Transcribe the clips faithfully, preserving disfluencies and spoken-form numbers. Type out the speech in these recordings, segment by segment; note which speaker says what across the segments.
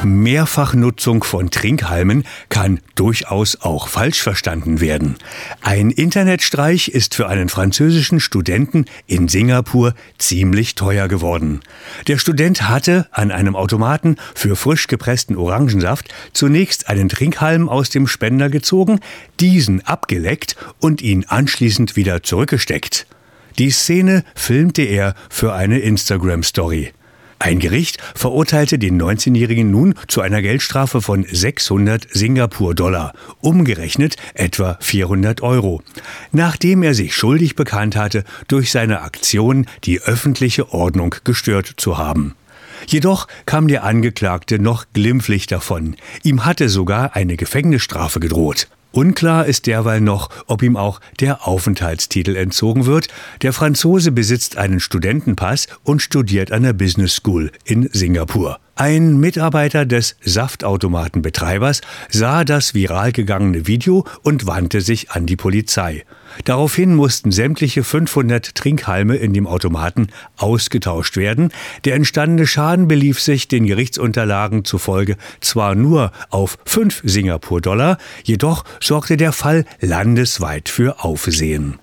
Speaker 1: Mehrfachnutzung von Trinkhalmen kann durchaus auch falsch verstanden werden. Ein Internetstreich ist für einen französischen Studenten in Singapur ziemlich teuer geworden. Der Student hatte an einem Automaten für frisch gepressten Orangensaft zunächst einen Trinkhalm aus dem Spender gezogen, diesen abgeleckt und ihn anschließend wieder zurückgesteckt. Die Szene filmte er für eine Instagram-Story. Ein Gericht verurteilte den neunzehnjährigen nun zu einer Geldstrafe von sechshundert Singapur-Dollar, umgerechnet etwa vierhundert Euro, nachdem er sich schuldig bekannt hatte, durch seine Aktion die öffentliche Ordnung gestört zu haben. Jedoch kam der Angeklagte noch glimpflich davon. Ihm hatte sogar eine Gefängnisstrafe gedroht. Unklar ist derweil noch, ob ihm auch der Aufenthaltstitel entzogen wird. Der Franzose besitzt einen Studentenpass und studiert an der Business School in Singapur. Ein Mitarbeiter des Saftautomatenbetreibers sah das viral gegangene Video und wandte sich an die Polizei. Daraufhin mussten sämtliche fünfhundert Trinkhalme in dem Automaten ausgetauscht werden. Der entstandene Schaden belief sich den Gerichtsunterlagen zufolge zwar nur auf fünf Singapur-Dollar, jedoch sorgte der Fall landesweit für Aufsehen.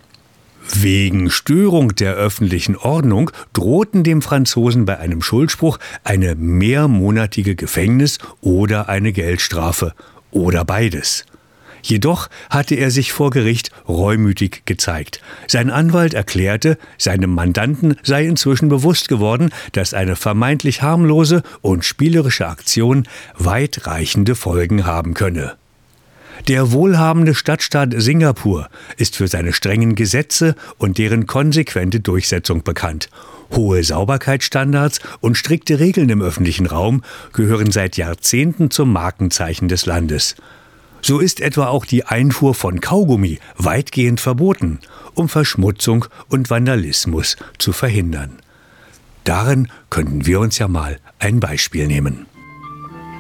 Speaker 1: Wegen Störung der öffentlichen Ordnung drohten dem Franzosen bei einem Schuldspruch eine mehrmonatige Gefängnis oder eine Geldstrafe oder beides. Jedoch hatte er sich vor Gericht reumütig gezeigt. Sein Anwalt erklärte, seinem Mandanten sei inzwischen bewusst geworden, dass eine vermeintlich harmlose und spielerische Aktion weitreichende Folgen haben könne. Der wohlhabende Stadtstaat Singapur ist für seine strengen Gesetze und deren konsequente Durchsetzung bekannt. Hohe Sauberkeitsstandards und strikte Regeln im öffentlichen Raum gehören seit Jahrzehnten zum Markenzeichen des Landes. So ist etwa auch die Einfuhr von Kaugummi weitgehend verboten, um Verschmutzung und Vandalismus zu verhindern. Darin könnten wir uns ja mal ein Beispiel nehmen.